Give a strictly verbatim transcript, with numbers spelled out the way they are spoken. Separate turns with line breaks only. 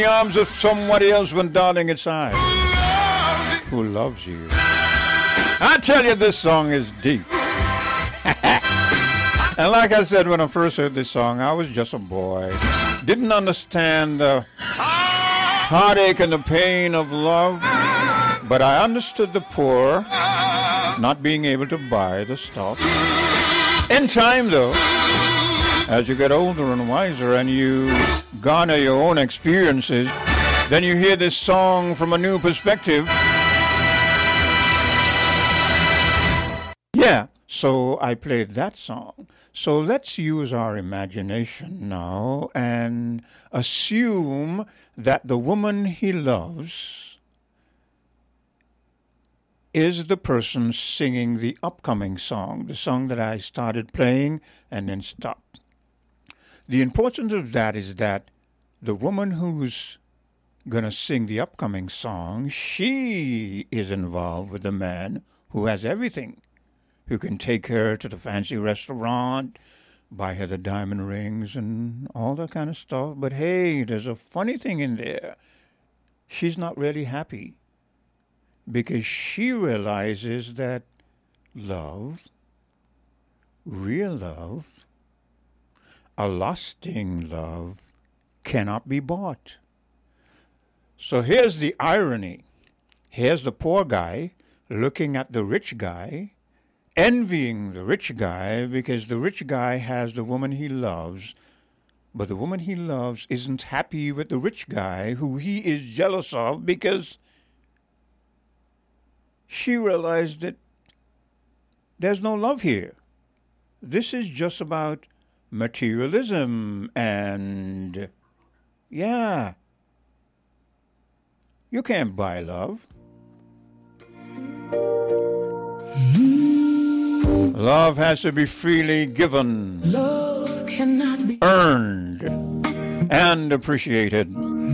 The arms of somebody else when, darling, it's I who loves you. I tell you, this song is deep. And like I said, when I first heard this song, I was just a boy. Didn't understand the heartache and the pain of love, but I understood the poor not being able to buy the stuff. In time, though, as you get older and wiser and you garner your own experiences, then you hear this song from a new perspective. Yeah, so I played that song. So let's use our imagination now and assume that the woman he loves is the person singing the upcoming song, the song that I started playing and then stopped. The importance of that is that the woman who's going to sing the upcoming song, she is involved with the man who has everything, who can take her to the fancy restaurant, buy her the diamond rings and all that kind of stuff. But hey, there's a funny thing in there. She's not really happy because she realizes that love, real love, a lasting love, cannot be bought. So here's the irony. Here's the poor guy looking at the rich guy, envying the rich guy because the rich guy has the woman he loves, but the woman he loves isn't happy with the rich guy who he is jealous of because she realized that there's no love here. This is just about materialism and, yeah, you can't buy love. Love has to be freely given,
Love cannot be
earned, and appreciated.